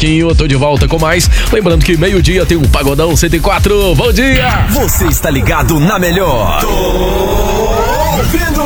pouquinho, tô de volta com mais. Lembrando que meio-dia tem um Pagodão 104. Bom dia! Você está ligado na melhor. Tô ouvindo.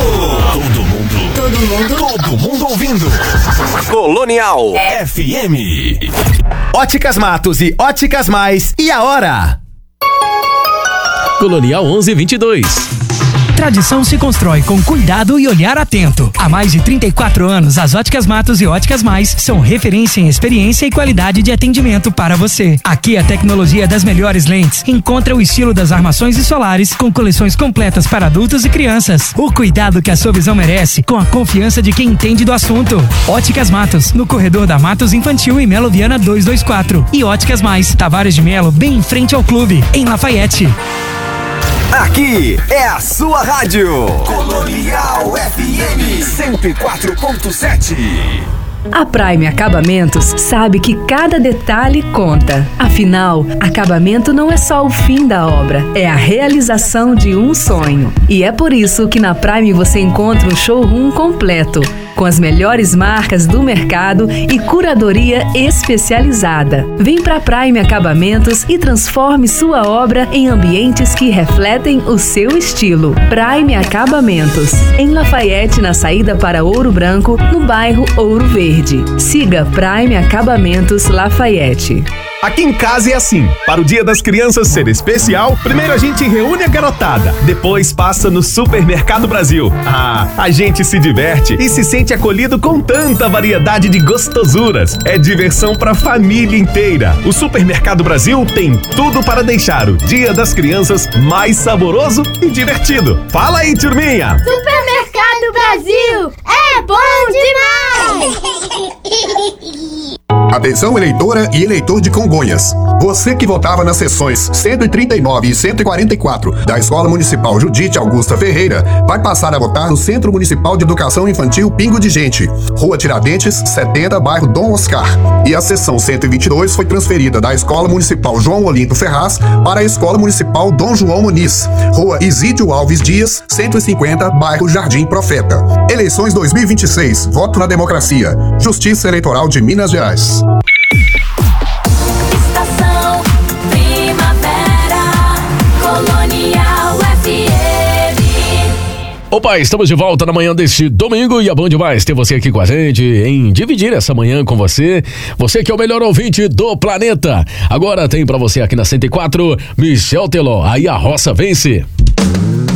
Todo mundo ouvindo. Colonial FM. Óticas Matos e Óticas Mais. E a hora? Colonial 11:22. Tradição se constrói com cuidado e olhar atento. Há mais de 34 anos, as Óticas Matos e Óticas Mais são referência em experiência e qualidade de atendimento para você. Aqui a tecnologia das melhores lentes encontra o estilo das armações e solares com coleções completas para adultos e crianças. O cuidado que a sua visão merece com a confiança de quem entende do assunto. Óticas Matos, no corredor da Matos Infantil em Melo Viana 224. E Óticas Mais, Tavares de Melo, bem em frente ao clube, em Lafayette. Aqui é a sua rádio. Colonial FM 104.7. A Prime Acabamentos sabe que cada detalhe conta. Afinal, acabamento não é só o fim da obra, é a realização de um sonho. E é por isso que na Prime você encontra um showroom completo, com as melhores marcas do mercado e curadoria especializada. Vem pra Prime Acabamentos e transforme sua obra em ambientes que refletem o seu estilo. Prime Acabamentos, em Lafayette, na saída para Ouro Branco, no bairro Ouro Verde. Siga Prime Acabamentos Lafayette. Aqui em casa é assim, para o Dia das Crianças ser especial, primeiro a gente reúne a garotada, depois passa no Supermercado Brasil. A gente se diverte e se sente acolhido com tanta variedade de gostosuras. É diversão pra família inteira. O Supermercado Brasil tem tudo para deixar o Dia das Crianças mais saboroso e divertido. Fala aí, turminha! Supermercado Brasil é bom demais! Atenção, eleitora e eleitor de Congonhas. Você que votava nas seções 139 e 144 da Escola Municipal Judite Augusta Ferreira vai passar a votar no Centro Municipal de Educação Infantil Pingo de Gente, Rua Tiradentes, 70, bairro Dom Oscar. E a seção 122 foi transferida da Escola Municipal João Olinto Ferraz para a Escola Municipal Dom João Muniz, Rua Isídio Alves Dias, 150, bairro Jardim Profeta. Eleições 2026, voto na democracia. Justiça Eleitoral de Minas Gerais. Estação Primavera, Colonial FM. Opa, estamos de volta na manhã deste domingo e é bom demais ter você aqui com a gente, em dividir essa manhã com você. Você que é o melhor ouvinte do planeta. Agora tem pra você aqui na 104, Michel Teló, aí a roça vence.